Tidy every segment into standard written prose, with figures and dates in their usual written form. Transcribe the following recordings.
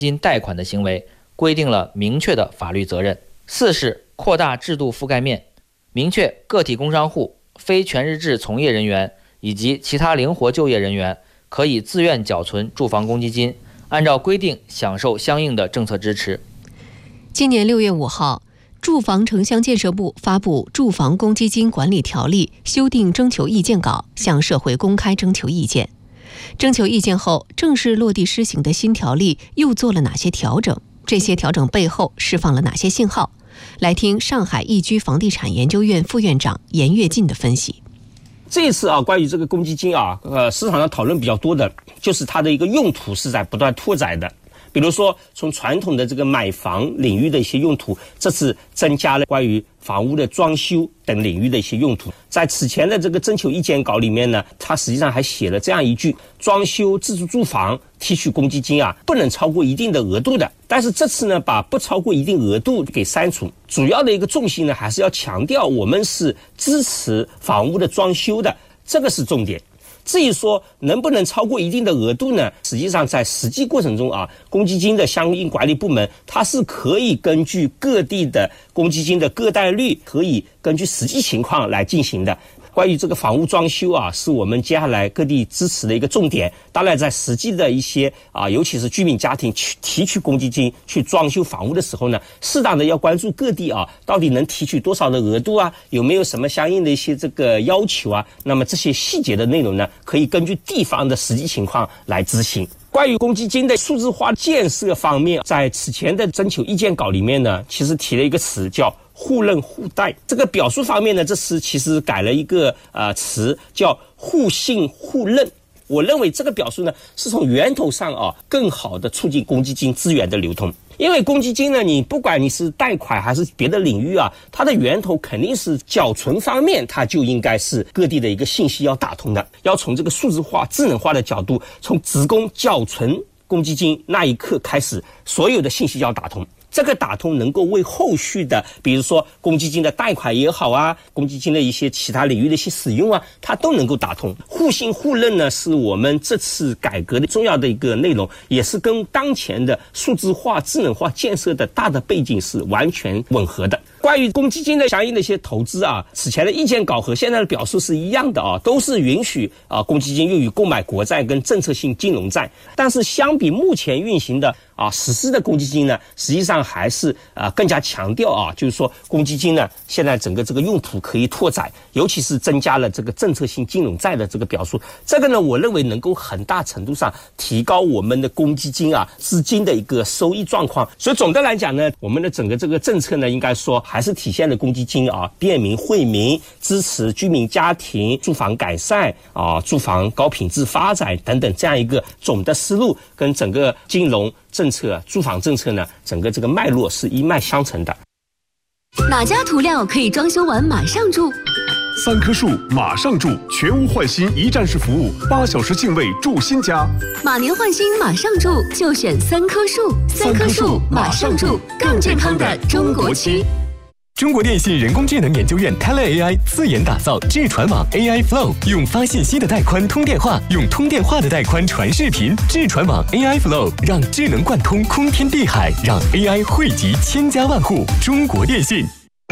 金贷款的行为，规定了明确的法律责任。4是扩大制度覆盖面，明确个体工商户、非全日制从业人员以及其他灵活就业人员可以自愿缴存住房公积金，按照规定享受相应的政策支持。 今年6月5号，住房城乡建设部发布《住房公积金管理条例》修订征求意见稿，向社会公开征求意见。征求意见后，正式落地施行的新条例又做了哪些调整？这些调整背后释放了哪些信号？来听上海易居房地产研究院副院长严跃进的分析。 这一次关于这个公积金市场上讨论比较多的就是它的一个用途是在不断拓展的。比如说从传统的这个买房领域的一些用途，这次增加了关于房屋的装修等领域的一些用途。在此前的这个征求意见稿里面呢，它实际上还写了这样一句：装修自住住房提取公积金不能超过一定的额度的。但是这次呢，把不超过一定额度给删除，主要的一个重心呢，还是要强调我们是支持房屋的装修的，这个是重点。至于说能不能超过一定的额度呢，实际上在实际过程中公积金的相应管理部门它是可以根据各地的公积金的个贷率，可以根据实际情况来进行的。关于这个房屋装修是我们接下来各地支持的一个重点。当然在实际的一些尤其是居民家庭提取公积金去装修房屋的时候呢，适当的要关注各地到底能提取多少的额度有没有什么相应的一些这个要求那么这些细节的内容呢，可以根据地方的实际情况来执行。关于公积金的数字化建设方面，在此前的征求意见稿里面呢，其实提了一个词叫互认互贷。这个表述方面呢，这次其实改了一个词叫互信互认。我认为这个表述呢，是从源头上更好的促进公积金资源的流通。因为公积金呢，你不管你是贷款还是别的领域它的源头肯定是缴存方面，它就应该是各地的一个信息要打通的，要从这个数字化智能化的角度，从职工缴存公积金那一刻开始，所有的信息要打通。这个打通能够为后续的，比如说公积金的贷款也好公积金的一些其他领域的一些使用它都能够打通。互信互认呢，是我们这次改革的重要的一个内容，也是跟当前的数字化智能化建设的大的背景是完全吻合的。关于公积金的相应的一些投资此前的意见稿和现在的表述是一样的都是允许公积金用于购买国债跟政策性金融债。但是相比目前运行的实施的公积金呢，实际上还是更加强调就是说公积金呢，现在整个这个用途可以拓展，尤其是增加了这个政策性金融债的这个表述。这个呢，我认为能够很大程度上提高我们的公积金资金的一个收益状况。所以总的来讲呢，我们的整个这个政策呢，应该说还是体现了公积金便民惠民，支持居民家庭住房改善住房高品质发展等等这样一个总的思路，跟整个金融政策、住房政策呢，整个这个脉络是一脉相承的。 哪家涂料可以装修完马上住 ？3棵树马上住，全屋换新一站式服务，8小时净位住新家。 马年换新马上住，就选3棵树。3棵树马上住，更健康的中国区。 中国电信人工智能研究院 TeleAI 自研打造智传网 AI Flow， 用发信息的带宽通电话，用通电话的带宽传视频。智传网 AI Flow 让智能贯通空天地海，让 AI 汇集千家万户。中国电信。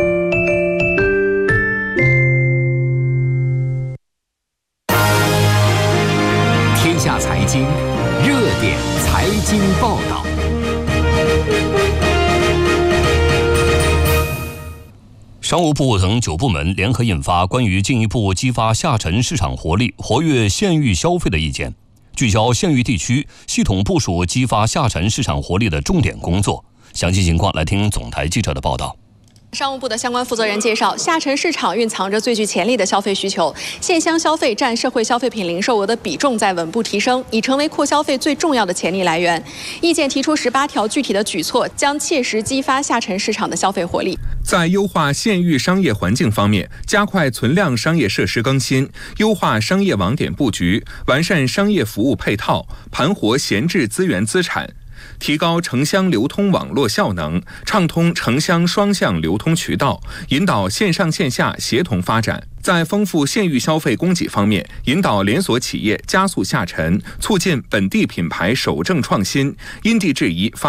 天下财经热点财经报道。 商务部等9部门联合印发关于进一步激发下沉市场活力、活跃县域消费的意见，聚焦县域地区系统部署激发下沉市场活力的重点工作。详细情况来听总台记者的报道。 商务部的相关负责人介绍，下沉市场蕴藏着最具潜力的消费需求，县乡消费占社会消费品零售额的比重在稳步提升，已成为扩消费最重要的潜力来源。意见提出18条具体的举措，将切实激发下沉市场的消费活力。 在优化县域商业环境方面，加快存量商业设施更新，优化商业网点布局，完善商业服务配套，盘活闲置资源资产。提高城乡流通网络效能，畅通城乡双向流通渠道，引导线上线下协同发展。 在丰富县域消费供给方面，引导连锁企业加速下沉，促进本地品牌守正创新，因地制宜发